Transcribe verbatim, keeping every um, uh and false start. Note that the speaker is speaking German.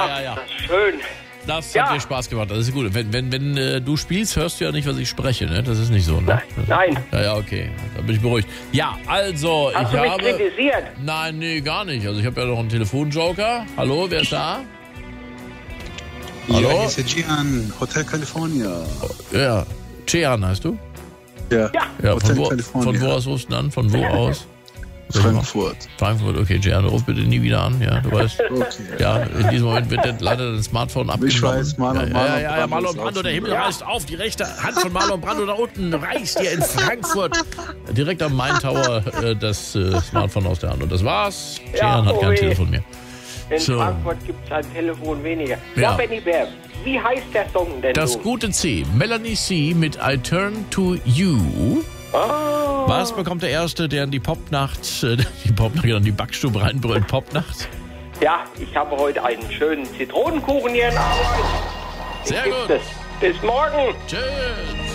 Ja, ja, ja. Das ist schön. Das Ja. hat dir Spaß gemacht, das ist gut. Wenn, wenn, wenn äh, du spielst, hörst du ja nicht, was ich spreche, ne? Das ist nicht so, ne? Nein. Ja, ja, okay. Da bin ich beruhigt. Ja, also, Hast ich du mich habe... kritisiert? Nein, nee, gar nicht. Also ich habe ja noch einen Telefonjoker. Hallo, wer ist da? Hallo? Ja, hier ist der Gian, Hotel California. Ja, Chean heißt du? Ja, Ja. Ja, Hotel von wo, California. von wo aus rufst du an? Von wo aus? Frankfurt. Frankfurt, okay, Gian, ruf bitte nie wieder an, ja, du weißt. Okay. Ja, in diesem Moment wird dann leider das Smartphone abgenommen. Ich weiß, Marlon, ja, Marlon ja, ja, ja, Brando Marlon ist Brando, auch der schon Himmel da. reißt auf, die rechte Hand von Marlon Brando da unten reißt hier in Frankfurt direkt am Main Tower äh, das äh, Smartphone aus der Hand. Und das war's. Ja, Gian hat oh kein weh. Telefon mehr. In So. Frankfurt gibt es ein Telefon weniger. Ja. Ja, Benny Bär, wie heißt der Song denn Das so? gute C, Melanie C. mit I Turn to You. Oh. Was bekommt der Erste, der in die Popnacht, äh, die Popnacht, in die Backstube reinbrüllt? Popnacht? Ja, ich habe heute einen schönen Zitronenkuchen hier in Arbeit. Sehr Gibt gut. es. Bis morgen. Tschüss.